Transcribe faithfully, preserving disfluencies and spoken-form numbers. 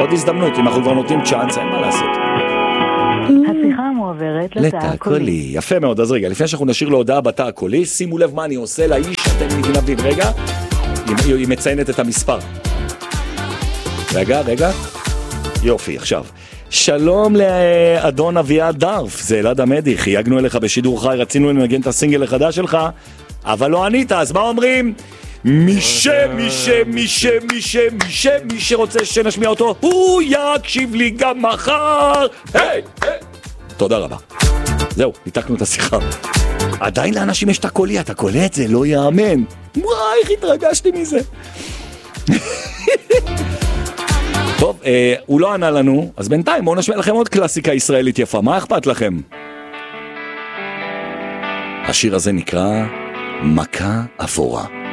עוד הזדמנות, אם אנחנו כבר נותנים צ'אנס, אין מה לעשות. השיחה מועברת לתא הקולי. יפה מאוד, אז רגע, לפני שאנחנו נשאיר להודעה בתא הקולי, שימו לב מה אני עושה לאיש, אתם מתנבדים, רגע, היא, היא מציינת את המספר. רגע, רגע, יופי, עכשיו. שלום לאדון אביעד דרף, זה אלעד עמדי, חייגנו אליך בשידור חי, רצינו לנגן את הסינגל החדש שלך, אבל לא ענית, אז מה אומרים? מי ש, מי ש, מי ש, מי ש, מי ש, מי שרוצה שנשמיע אותו, הוא יקשיב לי גם מחר. היי, היי. תודה רבה. זהו, ניתקנו את השיחה. עדיין לאנשים יש את הקולי, אתה קולה את זה, לא יאמן. וואי, איך התרגשתי מזה. טוב, אה, הוא לא ענה לנו, אז בינתיים בואו נשמיע לכם עוד קלאסיקה ישראלית יפה. מה אכפת לכם? השיר הזה נקרא מכה אפורה.